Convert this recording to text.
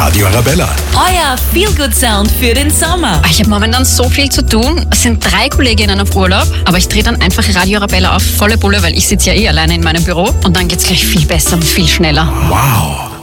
Radio Arabella. Euer Feel-Good-Sound für den Sommer. Ich habe momentan so viel zu tun. Es sind 3 Kolleginnen auf Urlaub, aber ich drehe dann einfach Radio Arabella auf volle Bulle, weil ich sitze ja alleine in meinem Büro und dann geht's gleich viel besser und viel schneller. Wow.